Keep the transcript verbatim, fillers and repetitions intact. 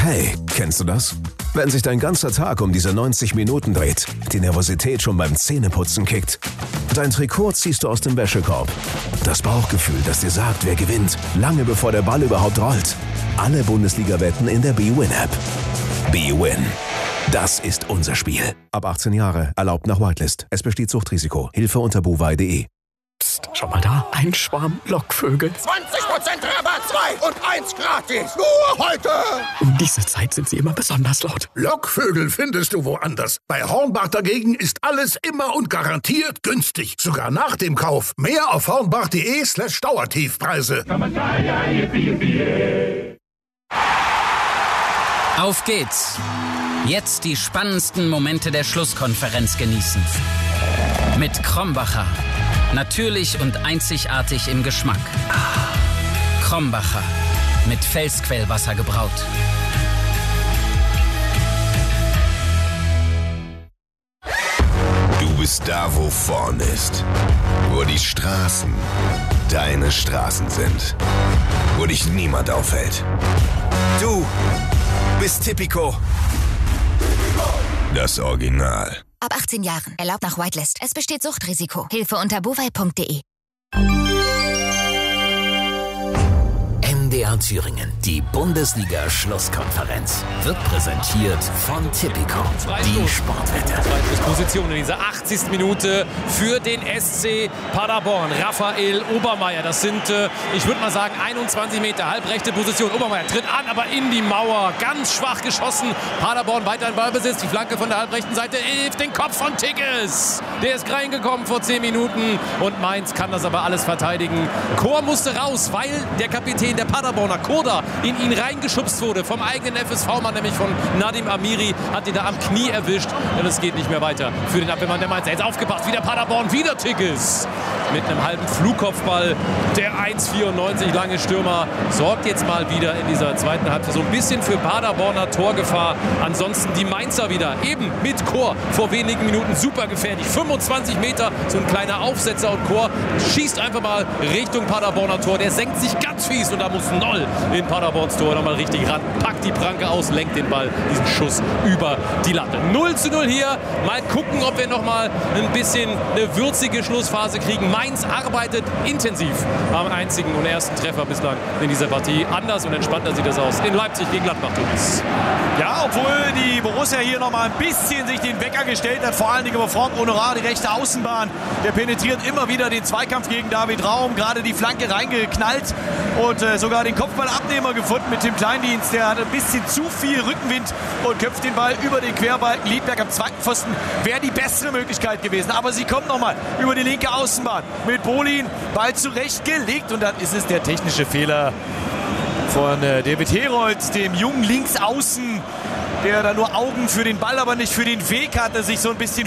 Hey, kennst du das? Wenn sich dein ganzer Tag um diese neunzig Minuten dreht, die Nervosität schon beim Zähneputzen kickt. Dein Trikot ziehst du aus dem Wäschekorb. Das Bauchgefühl, das dir sagt, wer gewinnt, lange bevor der Ball überhaupt rollt. Alle Bundesliga-Wetten in der B-Win-App. B-Win. Das ist unser Spiel. Ab achtzehn Jahre, erlaubt nach Whitelist. Es besteht Suchtrisiko. Hilfe unter bovai punkt de. Psst, schau mal da, ein Schwarm Lockvögel. zwanzig Prozent Rabatt, zwei und eins gratis. Nur heute. Um diese Zeit sind sie immer besonders laut. Lockvögel findest du woanders. Bei Hornbach dagegen ist alles immer und garantiert günstig. Sogar nach dem Kauf. Mehr auf hornbach punkt de slash Dauertiefpreise. Auf geht's. Jetzt die spannendsten Momente der Schlusskonferenz genießen. Mit Krombacher. Natürlich und einzigartig im Geschmack. Krombacher. Mit Felsquellwasser gebraut. Du bist da, wo vorn ist. Wo die Straßen deine Straßen sind. Wo dich niemand aufhält. Du bist Tipico. Das Original. Ab achtzehn Jahren. Erlaubt nach Whitelist. Es besteht Suchtrisiko. Hilfe unter bovai punkt de. M D R Thüringen, die Bundesliga-Schlusskonferenz, wird präsentiert von Tipico, die Sportwette. Position in dieser achtzigsten Minute für den S C Paderborn. Raphael Obermeier, das sind, äh, ich würde mal sagen, einundzwanzig Meter, halbrechte Position. Obermeier tritt an, aber in die Mauer, ganz schwach geschossen. Paderborn weiter in Ballbesitz, die Flanke von der halbrechten Seite, hilft den Kopf von Tigges. Der ist reingekommen vor zehn Minuten und Mainz kann das aber alles verteidigen. Chor musste raus, weil der Kapitän der Paderborner, Koda, in ihn reingeschubst wurde vom eigenen F S V-Mann, nämlich von Nadim Amiri, hat ihn da am Knie erwischt und es geht nicht mehr weiter für den Abwehrmann der Mainzer. Jetzt aufgepasst, wieder Paderborn, wieder Tigges mit einem halben Flugkopfball. Der eins Komma vierundneunzig lange Stürmer sorgt jetzt mal wieder in dieser zweiten Halbzeit so ein bisschen für Paderborner Torgefahr. Ansonsten die Mainzer wieder, eben mit Chor vor wenigen Minuten super gefährlich. fünfundzwanzig Meter, so ein kleiner Aufsetzer und Chor schießt einfach mal Richtung Paderborner Tor. Der senkt sich ganz fies und da muss Noll in Paderborns Tor nochmal richtig ran. Packt die Pranke aus, lenkt den Ball, diesen Schuss über die Latte. null zu null hier. Mal gucken, ob wir nochmal ein bisschen eine würzige Schlussphase kriegen. Mainz arbeitet intensiv am einzigen und ersten Treffer bislang in dieser Partie. Anders und entspannter sieht das aus in Leipzig gegen Gladbach. Thomas. Ja, obwohl die Borussia hier nochmal ein bisschen sich den Wecker gestellt hat, vor allen Dingen über Franck Honorar, die rechte Außenbahn. Der penetriert immer wieder den Zweikampf gegen David Raum, gerade die Flanke reingeknallt und äh, sogar den Kopfballabnehmer gefunden mit Tim Kleindienst. Der hat ein bisschen zu viel Rückenwind und köpft den Ball über den Querbalken. Liedberg am zweiten Pfosten wäre die bessere Möglichkeit gewesen. Aber sie kommt nochmal über die linke Außenbahn mit Bolin. Ball zurechtgelegt und dann ist es der technische Fehler von äh, David Herold, dem jungen Linksaußen, der da nur Augen für den Ball, aber nicht für den Weg hatte, sich so ein bisschen